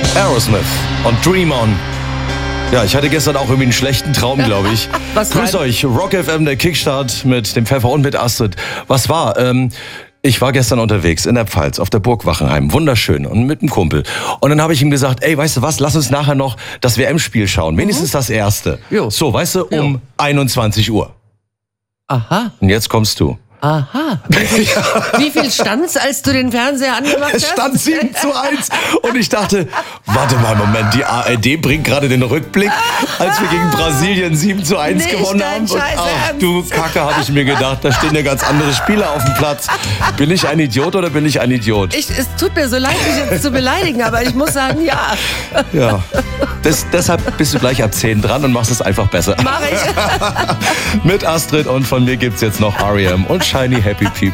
Aerosmith und Dream On. Ja, ich hatte gestern auch irgendwie einen schlechten Traum, glaube ich. Was Grüß euch, Rock FM, der Kickstart mit dem Pfeffer und mit Astrid. Was war? Ich war gestern unterwegs in der Pfalz auf der Burg Wachenheim. Wunderschön. Und mit einem Kumpel. Und dann habe ich ihm gesagt, ey, weißt du was, lass uns nachher noch das WM-Spiel schauen. Wenigstens das erste. Jo. So, weißt du, um 21 Uhr. Aha. Und jetzt kommst du. Aha. Wie viel stand's, als du den Fernseher angemacht hast? Es stand 7:1 und ich dachte, warte mal, Moment, die ARD bringt gerade den Rückblick, als wir gegen Brasilien 7:1 Nicht gewonnen dein haben. Und Scheiß ach Ernst. du Kacke, habe ich mir gedacht, da stehen ja ganz andere Spieler auf dem Platz. Bin ich ein Idiot oder bin ich ein Idiot? Es tut mir so leid, dich jetzt zu beleidigen, aber ich muss sagen, ja. Ja, deshalb bist du gleich ab 10 dran und machst es einfach besser. Mach ich. Mit Astrid und von mir gibt's jetzt noch R.E.M. und Shiny Happy People.